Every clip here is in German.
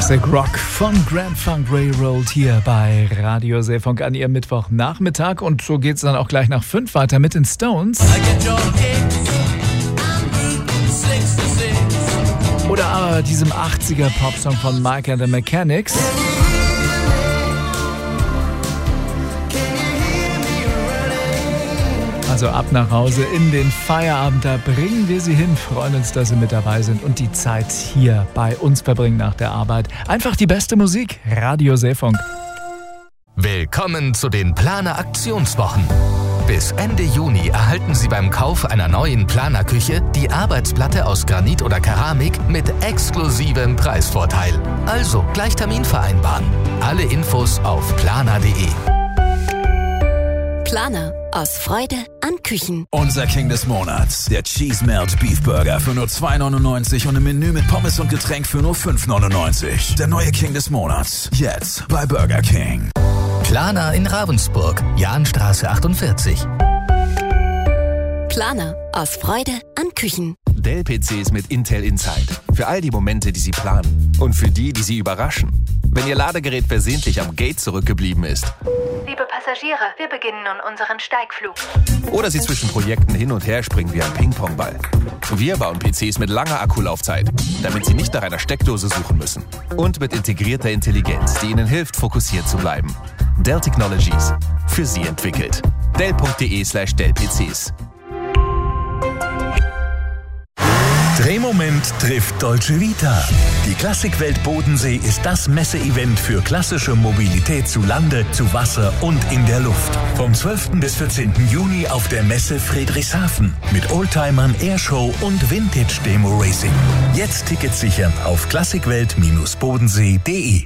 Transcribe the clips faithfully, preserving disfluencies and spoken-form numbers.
Classic Rock von Grand Funk Railroad hier bei Radio Seefunk an Ihrem Mittwochnachmittag. Und so geht's dann auch gleich nach fünf weiter mit den Stones. Oder aber diesem achtziger Popsong von Mike and the Mechanics. Also ab nach Hause in den Feierabend, da bringen wir Sie hin, freuen uns, dass Sie mit dabei sind und die Zeit hier bei uns verbringen nach der Arbeit. Einfach die beste Musik, Radio Seefunk. Willkommen zu den Planer Aktionswochen. Bis Ende Juni erhalten Sie beim Kauf einer neuen Planer-Küche die Arbeitsplatte aus Granit oder Keramik mit exklusivem Preisvorteil. Also gleich Termin vereinbaren. Alle Infos auf planer punkt de. Planer. Aus Freude an Küchen. Unser King des Monats. Der Cheese Melt Beef Burger für nur zwei neunundneunzig und ein Menü mit Pommes und Getränk für nur fünf neunundneunzig. Der neue King des Monats. Jetzt bei Burger King. Planer in Ravensburg. Jahnstraße achtundvierzig. Planer. Aus Freude an Küchen. Dell-P Cs mit Intel Inside. Für all die Momente, die Sie planen. Und für die, die Sie überraschen. Wenn Ihr Ladegerät versehentlich am Gate zurückgeblieben ist. Liebe Passagiere, wir beginnen nun unseren Steigflug. Oder Sie zwischen Projekten hin und her springen wie ein Ping-Pong-Ball. Wir bauen P Cs mit langer Akkulaufzeit, damit Sie nicht nach einer Steckdose suchen müssen. Und mit integrierter Intelligenz, die Ihnen hilft, fokussiert zu bleiben. Dell Technologies. Für Sie entwickelt. Dell punkt de slash Dell P Cs. Drehmoment trifft Dolce Vita. Die Klassikwelt Bodensee ist das Messeevent für klassische Mobilität zu Lande, zu Wasser und in der Luft. Vom zwölften bis vierzehnten Juni auf der Messe Friedrichshafen mit Oldtimern, Airshow und Vintage Demo Racing. Jetzt Tickets sichern auf klassikwelt bodensee punkt de.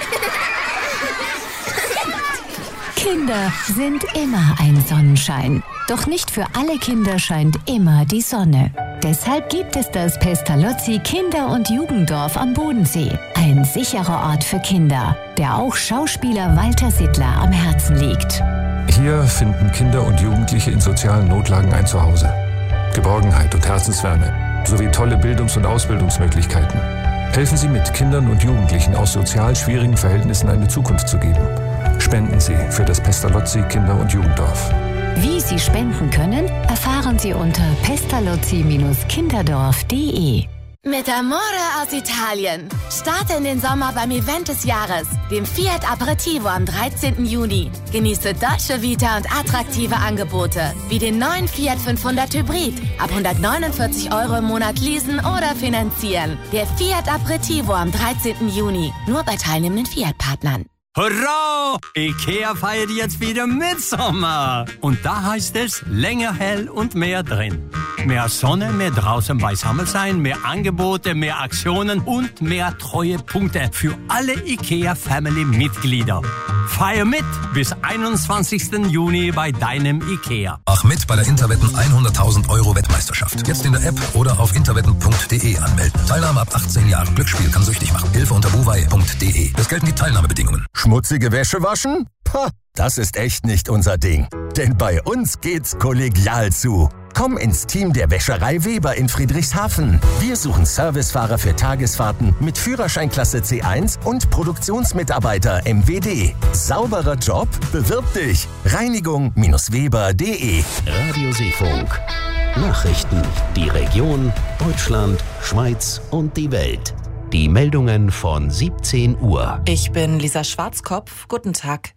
Kinder sind immer ein Sonnenschein. Doch nicht für alle Kinder scheint immer die Sonne. Deshalb gibt es das Pestalozzi Kinder- und Jugenddorf am Bodensee. Ein sicherer Ort für Kinder, der auch Schauspieler Walter Sittler am Herzen liegt. Hier finden Kinder und Jugendliche in sozialen Notlagen ein Zuhause. Geborgenheit und Herzenswärme sowie tolle Bildungs- und Ausbildungsmöglichkeiten. Helfen Sie mit, Kindern und Jugendlichen aus sozial schwierigen Verhältnissen eine Zukunft zu geben. Spenden Sie für das Pestalozzi Kinder- und Jugenddorf. Wie Sie spenden können, erfahren Sie unter pestalozzi kinderdorf punkt de. Mit Amore aus Italien. Starte in den Sommer beim Event des Jahres, dem Fiat Aperitivo am dreizehnten Juni. Genieße Dolce Vita und attraktive Angebote, wie den neuen Fiat fünfhundert Hybrid. Ab hundertneunundvierzig Euro im Monat leasen oder finanzieren. Der Fiat Aperitivo am dreizehnten Juni. Nur bei teilnehmenden Fiat-Partnern. Hurra! Ikea feiert jetzt wieder Mitsommer. Und da heißt es, länger hell und mehr drin. Mehr Sonne, mehr draußen beisammen sein, mehr Angebote, mehr Aktionen und mehr Treuepunkte für alle Ikea-Family-Mitglieder. Feier mit bis einundzwanzigsten Juni bei deinem Ikea. Mach mit bei der Interwetten hunderttausend Euro Wettmeisterschaft. Jetzt in der App oder auf interwetten punkt de anmelden. Teilnahme ab achtzehn Jahren. Glücksspiel kann süchtig machen. Hilfe unter buwei punkt de. Es gelten die Teilnahmebedingungen. Schmutzige Wäsche waschen? Pah, das ist echt nicht unser Ding. Denn bei uns geht's kollegial zu. Komm ins Team der Wäscherei Weber in Friedrichshafen. Wir suchen Servicefahrer für Tagesfahrten mit Führerscheinklasse C eins und Produktionsmitarbeiter M W D. Sauberer Job? Bewirb dich. Reinigung Weber punkt de. Radio Seefunk. Nachrichten, die Region, Deutschland, Schweiz und die Welt. Die Meldungen von siebzehn Uhr. Ich bin Lisa Schwarzkopf. Guten Tag.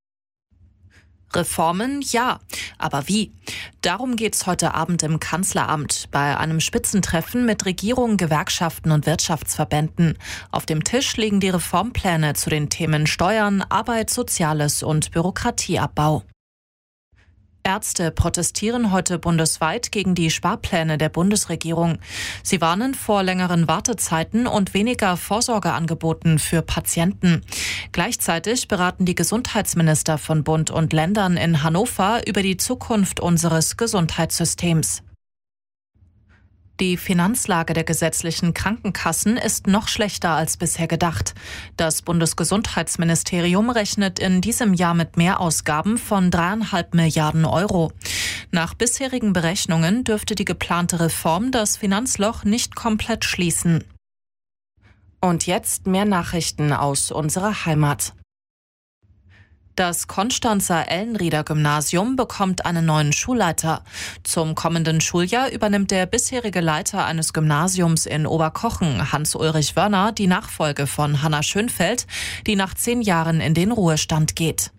Reformen, ja. Aber wie? Darum geht's heute Abend im Kanzleramt bei einem Spitzentreffen mit Regierung, Gewerkschaften und Wirtschaftsverbänden. Auf dem Tisch liegen die Reformpläne zu den Themen Steuern, Arbeit, Soziales und Bürokratieabbau. Ärzte protestieren heute bundesweit gegen die Sparpläne der Bundesregierung. Sie warnen vor längeren Wartezeiten und weniger Vorsorgeangeboten für Patienten. Gleichzeitig beraten die Gesundheitsminister von Bund und Ländern in Hannover über die Zukunft unseres Gesundheitssystems. Die Finanzlage der gesetzlichen Krankenkassen ist noch schlechter als bisher gedacht. Das Bundesgesundheitsministerium rechnet in diesem Jahr mit Mehrausgaben von dreieinhalb Milliarden Euro. Nach bisherigen Berechnungen dürfte die geplante Reform das Finanzloch nicht komplett schließen. Und jetzt mehr Nachrichten aus unserer Heimat. Das Konstanzer Ellenrieder Gymnasium bekommt einen neuen Schulleiter. Zum kommenden Schuljahr übernimmt der bisherige Leiter eines Gymnasiums in Oberkochen, Hans-Ulrich Wörner, die Nachfolge von Hanna Schönfeld, die nach zehn Jahren in den Ruhestand geht.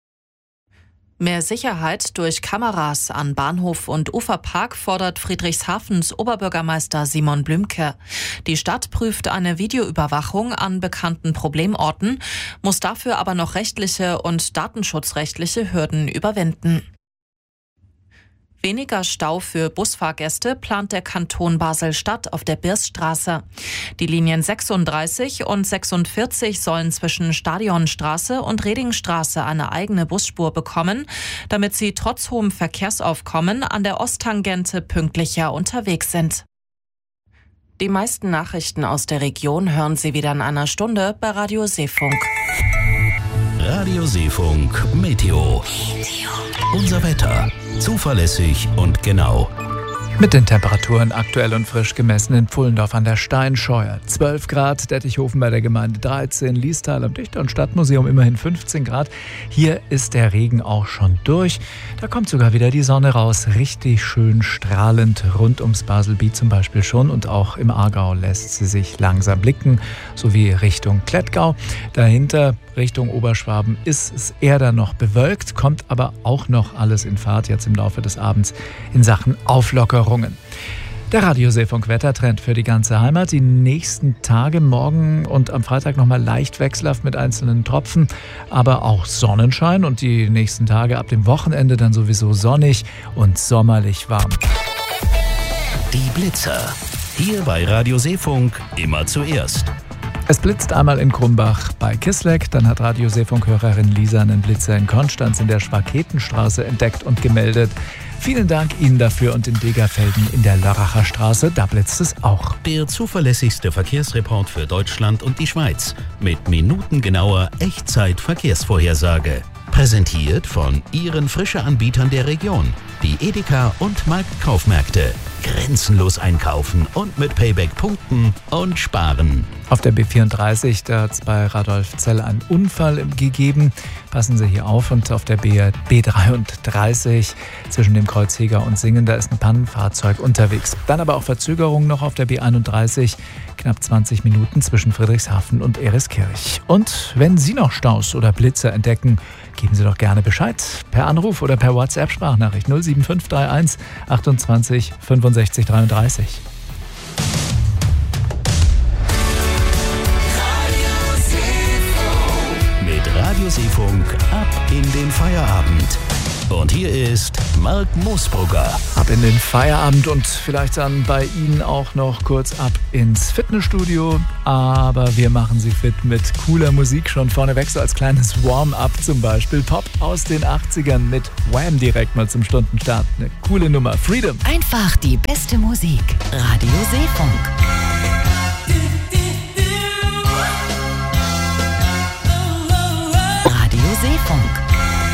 Mehr Sicherheit durch Kameras an Bahnhof und Uferpark fordert Friedrichshafens Oberbürgermeister Simon Blümke. Die Stadt prüft eine Videoüberwachung an bekannten Problemorten, muss dafür aber noch rechtliche und datenschutzrechtliche Hürden überwinden. Weniger Stau für Busfahrgäste plant der Kanton Basel-Stadt auf der Birststraße. Die Linien sechsunddreißig und sechsundvierzig sollen zwischen Stadionstraße und Redingstraße eine eigene Busspur bekommen, damit sie trotz hohem Verkehrsaufkommen an der Osttangente pünktlicher unterwegs sind. Die meisten Nachrichten aus der Region hören Sie wieder in einer Stunde bei Radio Seefunk. Radio Seefunk Meteo. Unser Wetter. Zuverlässig und genau. Mit den Temperaturen aktuell und frisch gemessen in Pfullendorf an der Steinscheuer. zwölf Grad, Dettichhofen bei der Gemeinde dreizehn, Liestal am Dichter- und Stadtmuseum immerhin fünfzehn Grad. Hier ist der Regen auch schon durch. Da kommt sogar wieder die Sonne raus. Richtig schön strahlend rund ums Baselbiet zum Beispiel schon. Und auch im Aargau lässt sie sich langsam blicken, sowie Richtung Klettgau. Dahinter Richtung Oberschwaben ist es eher dann noch bewölkt, kommt aber auch noch alles in Fahrt jetzt im Laufe des Abends in Sachen Auflockerungen. Der Radio Seefunk Wettertrend für die ganze Heimat. Die nächsten Tage, morgen und am Freitag nochmal leicht wechselhaft mit einzelnen Tropfen, aber auch Sonnenschein und die nächsten Tage ab dem Wochenende dann sowieso sonnig und sommerlich warm. Die Blitzer. Hier bei Radio Seefunk immer zuerst. Es blitzt einmal in Krumbach bei Kisleck, dann hat Radio Seefunk-Hörerin Lisa einen Blitzer in Konstanz in der Schwaketenstraße entdeckt und gemeldet. Vielen Dank Ihnen dafür und in Degerfelden in der Lörracher Straße, da blitzt es auch. Der zuverlässigste Verkehrsreport für Deutschland und die Schweiz mit minutengenauer Echtzeit-Verkehrsvorhersage. Präsentiert von Ihren Frische-Anbietern der Region, die Edeka und Marktkaufmärkte. Grenzenlos einkaufen und mit Payback punkten und sparen. Auf der B vierunddreißig, da hat es bei Radolfzell einen Unfall gegeben. Passen Sie hier auf. Und auf der B dreiunddreißig zwischen dem Kreuz Heger und Singen, da ist ein Pannenfahrzeug unterwegs. Dann aber auch Verzögerungen noch auf der B einunddreißig, knapp zwanzig Minuten zwischen Friedrichshafen und Ereskirch. Und wenn Sie noch Staus oder Blitze entdecken, geben Sie doch gerne Bescheid. Per Anruf oder per WhatsApp-Sprachnachricht null sieben fünf drei eins achtundzwanzig fünfundsechzig dreiunddreißig. Mit Radio Seefunk ab in den Feierabend. Und hier ist Marc Moosbrugger. Ab in den Feierabend und vielleicht dann bei Ihnen auch noch kurz ab ins Fitnessstudio. Aber wir machen Sie fit mit cooler Musik schon vorneweg, so als kleines Warm-up zum Beispiel. Pop aus den achtzigern mit Wham direkt mal zum Stundenstart. Eine coole Nummer. Freedom. Einfach die beste Musik. Radio Seefunk.